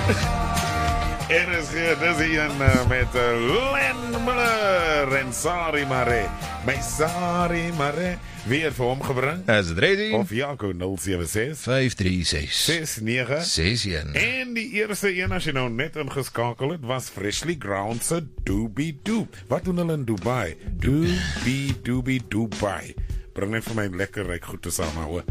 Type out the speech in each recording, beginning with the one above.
RSG, dis hier met Len Miller en Sari Mare. My Sari Mare weer vir hom gebring. Is het ready? Of Jaco 076 536 6961. En die eerste een as jy nou net ingeskakel het, was Freshly Ground se Doobie Doo. Wat doen hulle in Dubai? Doobie Dubai. Bring net vir my lekker ryk goed te saam hoor.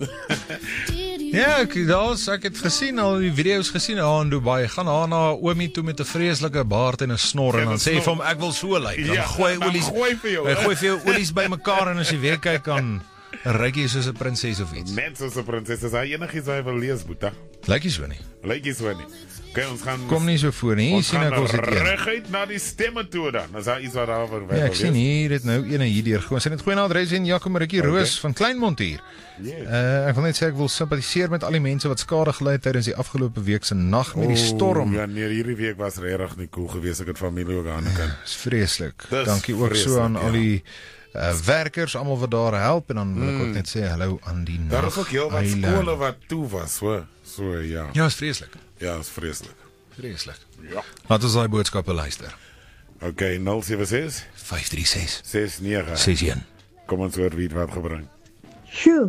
Ja, ek het gesien, al die video's gesien in Dubai. Gaan haar na oomie toe met 'n vreeslike baard en 'n snor en dan sê hy vir hom ek wil so lyk. Dan gooi olies. Hy gooi vir jou olies bymekaar en as jy weer kyk dan ryk jy soos 'n prinses of iets. Net soos 'n prinses. Is hy enigiets wat hy wil lees, Boeta? Lyk jy so nie. Lyk jy so nie. Okay, ons gaan Kom nie so voor nie. Hier sien ek ons het een. Reguit na die stemme toe dan. Is daar iets wat daaroor wil wees? Ja, ek sien hier het nou ene hierdeur gewoon. Sien dit goeie adres en Jaco Marikkie Roos van Kleinmond hier. Yes. Ek wil net sê ek wil simpatiseer met al die mense wat skade gely het tydens die afgelope week se nag met die storm. Ja, nee, hierdie week was regtig nie cool geweest. Ek het familie ook aan die kant. Dis vreeslik. Dankie ook so aan al die werkers, almal wat daar help en dan wil ek ook net sê hallo aan die nag. Daar is ook heel wat skole wat toe was, hoor. So ja. Ja, is vreeslik. Ja, is vreeslik. Vreeslik. Ja. Laat ons daai boodskappe luister. Okay, 076 536 6961. Kom ons hoor wie wat gebring. Sjoe.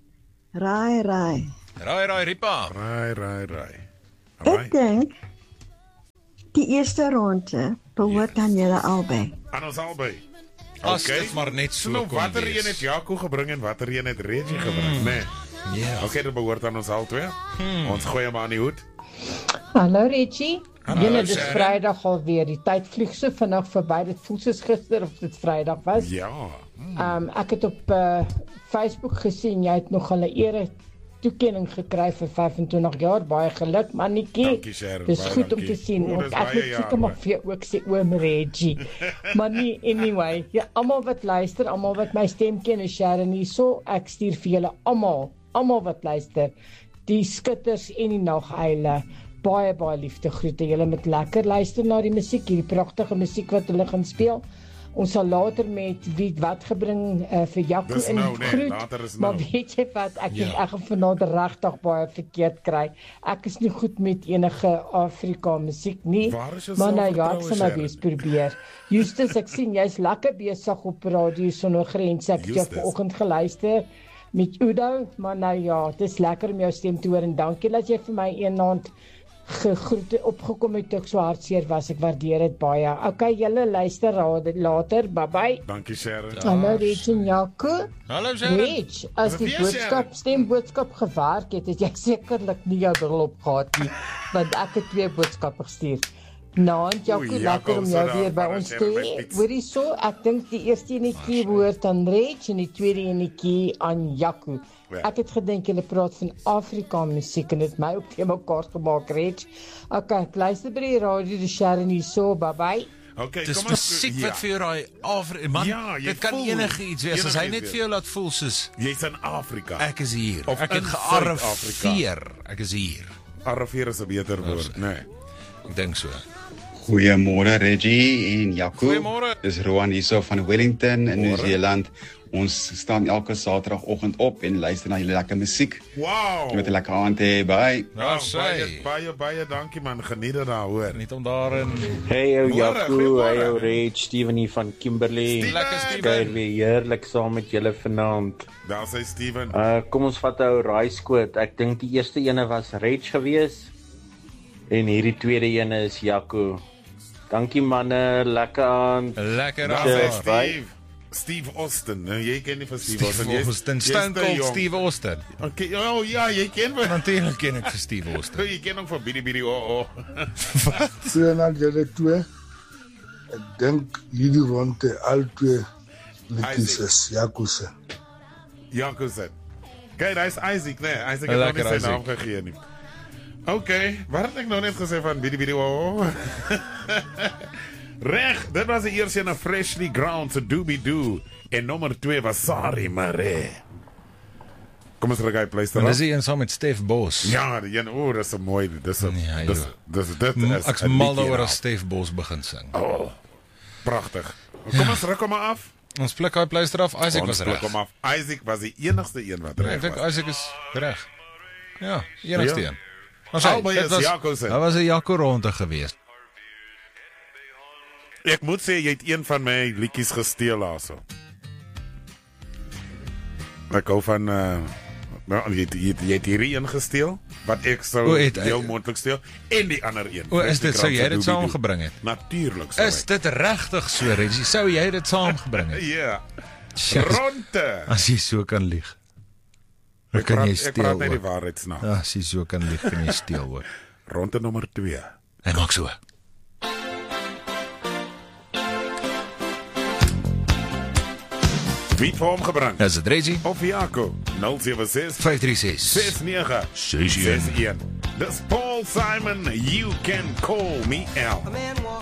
Raai. Raai, Ripa. Raai. Ek dink die eerste ronde behoort aan julle albei. Aan ons albei. As dit maar net so nou, kon watter wees. Een het Jaco gebring en watter een het Reggie gebring? Nee. Ja. Okay, dit behoort aan ons al twee. Ons gooi hom aan die hoed. Hallo Reggie. Hallo, Julle, dis Sharon. Vrydag alweer. Die tyd vlieg so vinnig verby. Dit voel soos gister of dit Vrydag was. Ja. Ek het op Facebook gesien jy het nog 'n ere toekenning gekry vir 25 jaar. Baie geluk, mannetjie. Dankie, Sharon. Dis Baie goed om dankie. te sien. O, dis Ek baie moet jaar, seker maar vir jou ook sê oom Reggie. Maar nie anyway. Ja, almal wat luister, almal wat my stem ken, is Sharon hierso. Ek stuur vir julle almal wat luister. Die skitters en die naguile. Baie liefde groete. Julle moet lekker luister na die musiek, hierdie pragtige musiek wat hulle gaan speel. Ons sal later met wie wat gebring vir Jaco Dis in nou, nee, groet. later is Maar nou. weet jy wat, ek dink ek gaan vanaand regtig baie verkeerd kry. Ek is nie goed met enige Afrika musiek nie. Waar is jou Maar nou ja, ek selfvertroue, sal my Sharon? bes probeer. Justus, ek sien jy's lekker besig op radio sonder grense. Ek het jou Justus. vanoggend geluister met Udo, maar nou ja, dit is lekker om jou stem te hoor en dankie dat jy vir my eendag gegroete opgekom het toe ek so hartseer was. Ek waardeer dit baie. Okay, julle luister later. Bye. Dankie, Sharon. Hallo Reggie en Jaco. Hallo Sharon. Reg, as die Weer, Sharon. stemboodskap gewerk het jy sekerlik nie jou bril op gehad nie, want ek het 2 boodskappe gestuur. Naand Jaco, Oei, lekker om Jaco, jou so weer by daar, ons te Sharon, hê. met fiets. Hoorie so, ek dink die eerste enetjie behoort aan Reg en die tweede enetjie aan Jaco. Ja. Ek het gedink julle praat van Afrika musiek en dit my op te mekaar gemaak, Reg. Okay, ek luister by die radio, die Sharon hier so, bye. Okay, Dis kom ons musiek wat vir jou daai man, Ja, jy dit kan voel enige iets wees as hy enigiets net wees. vir jou laat voel soos Jy's in Afrika. ek is hier. Of Ek het in gearriveer. Ek is hier. Arriveer is 'n beter woord, nee. Ek dink so. Goeiemôre Reggie en Jaco. Goeiemôre. Dis Roan hierso van Wellington in Môre. Nieu-Seeland. Ons staan elke Saterdagoggend op en luister na julle lekker musiek. Wow. Jy moet 'n lekker aand hê. Bye. Nou sê. Baie dankie man. Geniet dit daar, hoor. Niet om daarin. Hey ou Môre, Jaco, goeiemôre. hey ou Reg, Steven hier van Kimberley. Steven. Lekker Kuier Steven. weer heerlik saam met julle vanaand. Daar sê Steven. Kom ons vat 'n ou raaiskoot. Ek dink die eerste ene was Reg gewees en hierdie tweede ene is Jaco. Dankie manne, lekker aand. Lekker Daar aan. sê daar. Steve Austin. Nou, jy ken nie van Steve Austin. Steve Austin. Stone Cold Steve Austin. Okay, oh ja, jy ken my. Natuurlijk ken ek vir Steve Austin. Jy ken hom van Bidi oh. Goeienaand julle twee. Ek dink hierdie ronde al twee liedjies is Jaco se. Jaco se. Kyk, daar is Isaac, nee. Isaac het nog Lekker, nie sy naam Isaac. gegee nie. Okay, wat het ek nou net gesê van Bidi oh? Reg, dit was die eerste een, 'n Freshly Ground se Doobie Doo en nommer 2 was Sari Mare. Kom ons kyk luister. En dis die een saam met Stef Bos. Ja, die een, dis 'n mooi, dis 'n Ja, dis dit is. Ek's 'n mal liedjie daaroor raap. as Stef Bos begin sing. Oh, pragtig. Kom ons ruk hom maar af. Ons pluk hy pleister af. Isaac Ons was pluk reg. hom af. Isaac was die enigste een wat Ja, reg ek dink was. Isaac is reg. Ja, enigste Ja. een. Albei is Jaco se. Dat was 'n Jaco ronde geweest. Ek moet sê, jy het een van my liedjies gesteel also. Ek hou van, jy het hierdie een gesteel, wat ek sou heel moontlik steel, en die ander een. Is dit, sou jy dit saamgebring het? Natuurlijk sou Is dit regtig so, Reggie? Sou jy dit saamgebring het? Ja. Ronde! As jy so kan lieg. Ek praat net die waarheid snaaks. As jy so kan lieg, kan jy steel hoor. Ronde nommer 2. En maak so. Wie het vir hom gebring? Is dit Reggie? Of Jaco? 076 536 69 61. Dis Paul Simon, You Can Call Me Al.